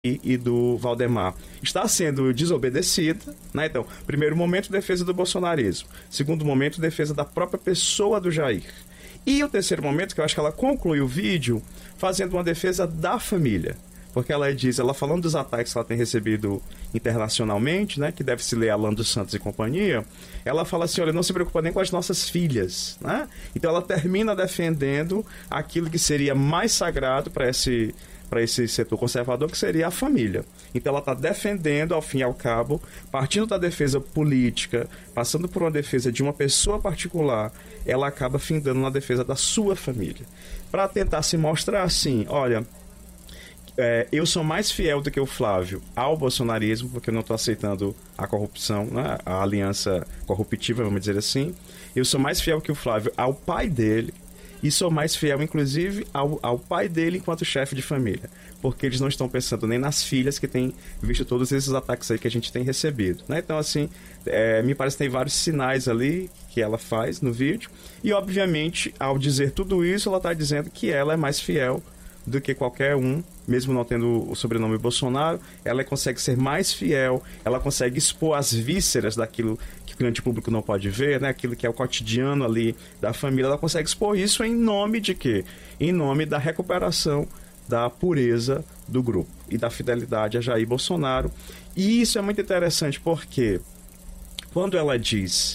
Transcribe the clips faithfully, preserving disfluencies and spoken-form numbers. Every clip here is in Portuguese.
e do Valdemar está sendo desobedecida, né? Então, primeiro momento, defesa do bolsonarismo. Segundo momento, defesa da própria pessoa do Jair. E o terceiro momento, que eu acho que ela conclui o vídeo fazendo uma defesa da família. Porque ela diz, ela falando dos ataques que ela tem recebido internacionalmente, né, que deve se ler Alan dos Santos e companhia, ela fala assim, olha, não se preocupa nem com as nossas filhas, né? Então ela termina defendendo aquilo que seria mais sagrado para esse, para esse setor conservador, que seria a família. Então ela está defendendo, ao fim e ao cabo, partindo da defesa política, passando por uma defesa de uma pessoa particular, ela acaba findando na defesa da sua família. Para tentar se mostrar assim, olha... É, eu sou mais fiel do que o Flávio ao bolsonarismo, porque eu não estou aceitando a corrupção, né? A aliança corruptiva, vamos dizer assim. Eu sou mais fiel que o Flávio ao pai dele, e sou mais fiel, inclusive, ao, ao pai dele enquanto chefe de família, porque eles não estão pensando nem nas filhas que têm visto todos esses ataques aí que a gente tem recebido, né? Então, assim, é, me parece que tem vários sinais ali que ela faz no vídeo, e, obviamente, ao dizer tudo isso, ela está dizendo que ela é mais fiel do que qualquer um, mesmo não tendo o sobrenome Bolsonaro, ela consegue ser mais fiel, ela consegue expor as vísceras daquilo que o grande público não pode ver, né? Aquilo que é o cotidiano ali da família, ela consegue expor isso em nome de quê? Em nome da recuperação da pureza do grupo e da fidelidade a Jair Bolsonaro. E isso é muito interessante porque quando ela diz,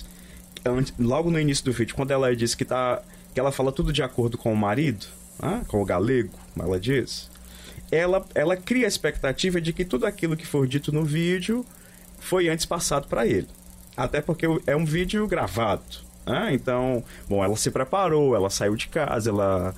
logo no início do vídeo, quando ela diz que, tá, que ela fala tudo de acordo com o marido, ah, com o galego, como ela diz, ela, ela cria a expectativa de que tudo aquilo que for dito no vídeo foi antes passado para ele. Até porque é um vídeo gravado. Ah, então, bom, ela se preparou, ela saiu de casa, ela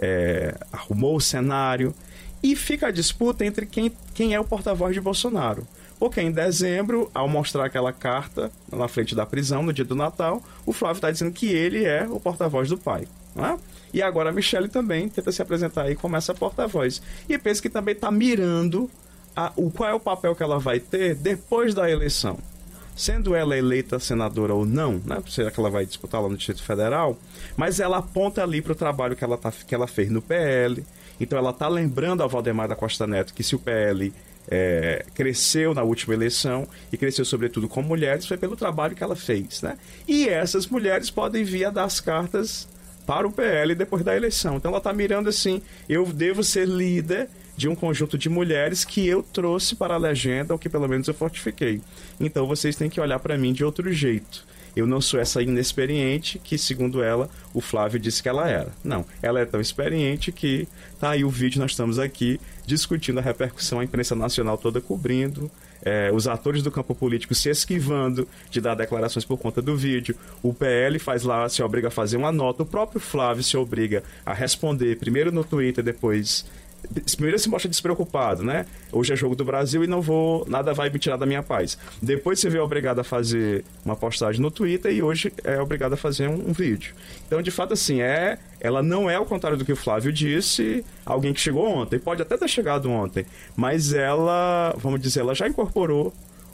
é, arrumou o cenário. E fica a disputa entre quem, quem é o porta-voz de Bolsonaro. Porque em dezembro, ao mostrar aquela carta na frente da prisão, no dia do Natal, o Flávio está dizendo que ele é o porta-voz do pai. Não é? E agora a Michelle também tenta se apresentar aí como essa porta-voz. E pensa que também está mirando a, o, qual é o papel que ela vai ter depois da eleição. Sendo ela eleita senadora ou não, né? Será que ela vai disputar lá no Distrito Federal? Mas ela aponta ali para o trabalho que ela, tá, que ela fez no P L. Então ela está lembrando a Valdemar da Costa Neto que se o P L é, cresceu na última eleição, e cresceu sobretudo com mulheres, foi pelo trabalho que ela fez, né? E essas mulheres podem vir a dar as cartas para o P L depois da eleição. Então ela está mirando assim, eu devo ser líder de um conjunto de mulheres que eu trouxe para a legenda, ou que pelo menos eu fortifiquei. Então vocês têm que olhar para mim de outro jeito. Eu não sou essa inexperiente que, segundo ela, o Flávio disse que ela era. Não, ela é tão experiente que tá aí o vídeo, nós estamos aqui discutindo a repercussão, a imprensa nacional toda cobrindo, é, os atores do campo político se esquivando de dar declarações por conta do vídeo. O P L faz lá, se obriga a fazer uma nota, o próprio Flávio se obriga a responder, primeiro no Twitter, depois... Primeiro se mostra despreocupado, né? Hoje é jogo do Brasil e não vou, nada vai me tirar da minha paz. Depois você vê obrigado a fazer uma postagem no Twitter e hoje é obrigado a fazer um, um vídeo. Então, de fato, assim, é, ela não é, ao contrário do que o Flávio disse, alguém que chegou ontem. Pode até ter chegado ontem, mas ela, vamos dizer, ela já incorporou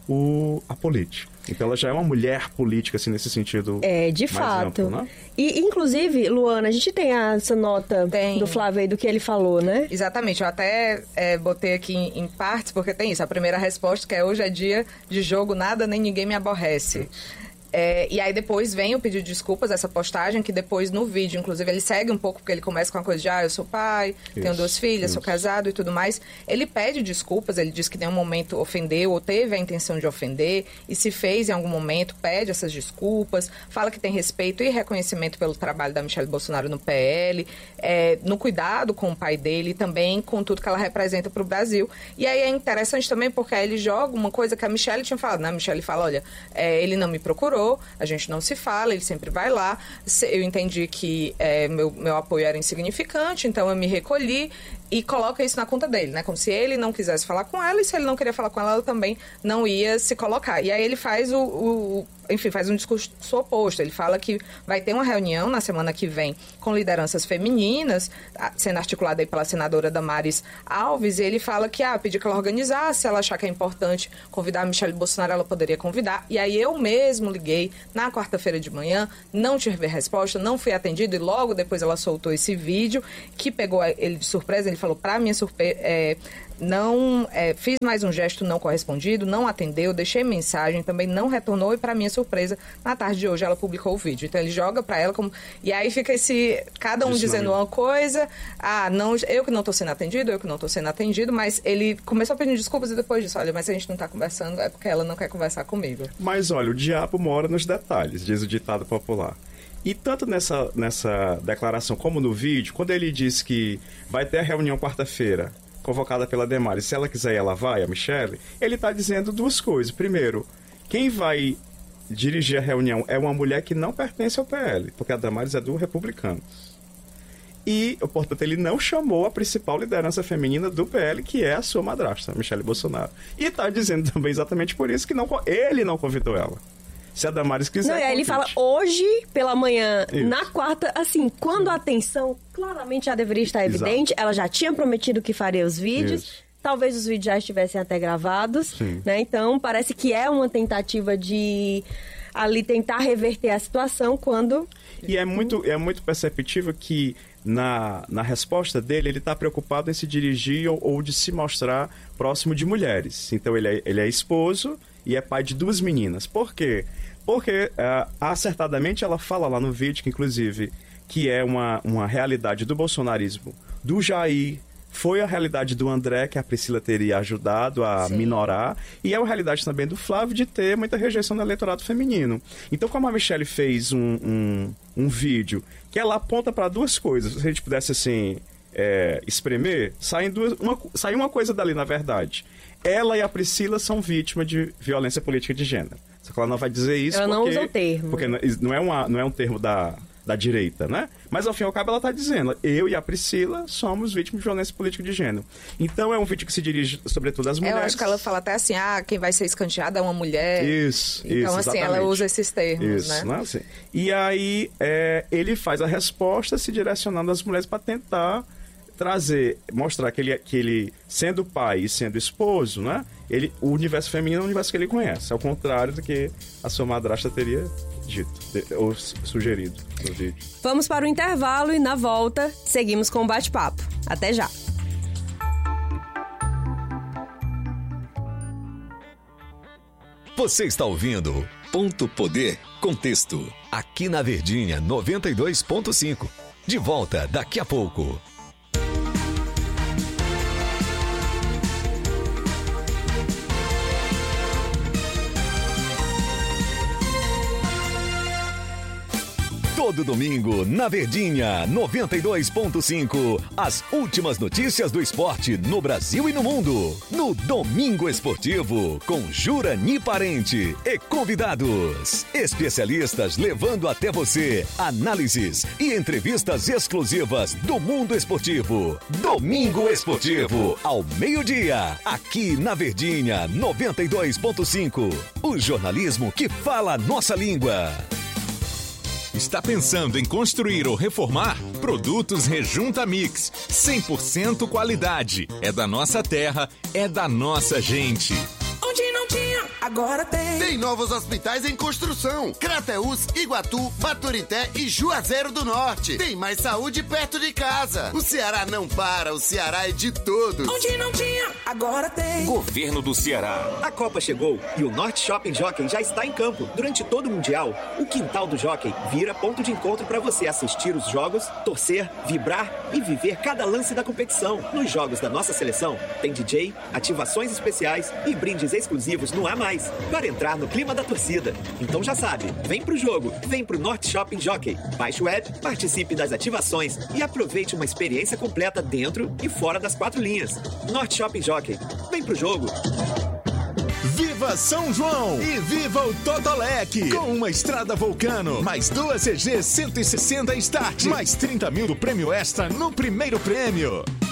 o, a política. Então ela já é uma mulher política, assim, nesse sentido. É, de fato. Amplo, né? E, inclusive, Luana, a gente tem essa nota tem. do Flávio aí, do que ele falou, né? Exatamente. Eu até é, botei aqui em, em partes, porque tem isso. A primeira resposta, que é hoje é dia de jogo, nada nem ninguém me aborrece. É, e aí depois vem o pedido de desculpas, essa postagem, que depois no vídeo, inclusive, ele segue um pouco, porque ele começa com a coisa de, ah, eu sou pai, isso, tenho duas filhas, isso. sou casado e tudo mais. Ele pede desculpas, ele diz que em nenhum momento ofendeu ou teve a intenção de ofender, e se fez em algum momento, pede essas desculpas, fala que tem respeito e reconhecimento pelo trabalho da Michelle Bolsonaro no P L, é, no cuidado com o pai dele e também com tudo que ela representa para o Brasil. E aí é interessante também porque aí ele joga uma coisa que a Michelle tinha falado, né? A Michelle fala, olha, é, ele não me procurou, a gente não se fala, ele sempre vai lá. Eu entendi que é, meu, meu apoio era insignificante, então eu me recolhi, e coloca isso na conta dele, né? Como se ele não quisesse falar com ela, e se ele não queria falar com ela, ela também não ia se colocar. E aí ele faz o... o enfim, faz um discurso oposto. Ele fala que vai ter uma reunião na semana que vem com lideranças femininas, sendo articulada aí pela senadora Damares Alves, e ele fala que, ah, pediu que ela organizasse, se ela achar que é importante convidar a Michelle Bolsonaro, ela poderia convidar. E aí eu mesmo liguei na quarta-feira de manhã, não tive resposta, não fui atendido, e logo depois ela soltou esse vídeo, que pegou ele de surpresa. Ele falou, pra minha surpresa, é, não é, fiz mais um gesto não correspondido, não atendeu, deixei mensagem, também não retornou e, para minha surpresa, na tarde de hoje ela publicou o vídeo. Então ele joga para ela como... E aí fica esse... Cada um Isso dizendo uma coisa, ah, não, eu que não estou sendo atendido, eu que não estou sendo atendido, mas ele começou a pedir desculpas e depois disse, olha, mas se a gente não está conversando é porque ela não quer conversar comigo. Mas olha, o diabo mora nos detalhes, diz o ditado popular. E tanto nessa, nessa declaração como no vídeo, quando ele diz que vai ter a reunião quarta-feira, convocada pela Damares, se ela quiser ela vai, a Michelle, ele está dizendo duas coisas. Primeiro, quem vai dirigir a reunião é uma mulher que não pertence ao P L, porque a Damares é do Republicano. E, portanto, ele não chamou a principal liderança feminina do P L, que é a sua madrasta, Michelle Bolsonaro. E está dizendo também exatamente por isso que não, ele não convidou ela. Se a Damares quiser... Não, e aí ele fala hoje, pela manhã, Isso. na quarta, assim, quando a atenção claramente já deveria estar evidente, Exato. Ela já tinha prometido que faria os vídeos, Isso. talvez os vídeos já estivessem até gravados, Sim. né? Então, parece que é uma tentativa de ali tentar reverter a situação quando... E é muito, é muito perceptível que na, na resposta dele, ele está preocupado em se dirigir ou, ou de se mostrar próximo de mulheres. Então, ele é, ele é esposo e é pai de duas meninas. Por quê? Porque, uh, acertadamente, ela fala lá no vídeo, que inclusive, que é uma, uma realidade do bolsonarismo, do Jair, foi a realidade do André, que a Priscila teria ajudado a Sim. minorar, e é a realidade também do Flávio de ter muita rejeição do eleitorado feminino. Então, como a Michelle fez um, um, um vídeo que ela aponta para duas coisas, se a gente pudesse, assim, é, espremer, saem duas, uma, sai uma coisa dali, na verdade. Ela e a Priscila são vítimas de violência política de gênero. Só que ela não vai dizer isso ela porque... Ela não usa o termo. Porque não é, uma, não é um termo da, da direita, né? Mas, ao fim e ao cabo, ela está dizendo, eu e a Priscila somos vítimas de violência política de gênero. Então, é um vídeo que se dirige, sobretudo, às mulheres. Eu acho que ela fala até assim, ah, quem vai ser escanteada é uma mulher. Isso, então, isso, Então, assim, exatamente. ela usa esses termos, isso, né? né? Assim, e aí, é, ele faz a resposta se direcionando às mulheres para tentar trazer, mostrar que ele, que ele, sendo pai e sendo esposo, né? Ele, o universo feminino é o universo que ele conhece, ao contrário do que a sua madrasta teria dito, ou sugerido no vídeo. Vamos para o intervalo e, na volta, seguimos com o bate-papo. Até já! Você está ouvindo Ponto Poder Contexto, aqui na Verdinha noventa e dois ponto cinco. De volta daqui a pouco. Todo domingo, na Verdinha, noventa e dois ponto cinco. As últimas notícias do esporte no Brasil e no mundo. No Domingo Esportivo, com Jurani Parente e convidados. Especialistas levando até você análises e entrevistas exclusivas do mundo esportivo. Domingo Esportivo, ao meio-dia, aqui na Verdinha, noventa e dois ponto cinco. O jornalismo que fala a nossa língua. Está pensando em construir ou reformar? Produtos Rejunta Mix. cem por cento qualidade. É da nossa terra, é da nossa gente. Onde não tinha, agora tem. Tem novos hospitais em construção. Crateús, Iguatu, Baturité e Juazeiro do Norte. Tem mais saúde perto de casa. O Ceará não para, o Ceará é de todos. Onde não tinha, agora tem. Governo do Ceará. A Copa chegou e o Norte Shopping Jockey já está em campo. Durante todo o Mundial, o quintal do Jockey vira ponto de encontro para você assistir os jogos, torcer, vibrar e viver cada lance da competição. Nos jogos da nossa seleção, tem D J, ativações especiais e brindes exclusivos no A mais, para entrar no clima da torcida. Então já sabe, vem pro jogo, vem pro Norte Shopping Jockey. Baixe o app, participe das ativações e aproveite uma experiência completa dentro e fora das quatro linhas. Norte Shopping Jockey, vem pro jogo. Viva São João e viva o Totolec! Com uma estrada Vulcano, mais duas C G cento e sessenta Start, mais trinta mil do prêmio extra no primeiro prêmio.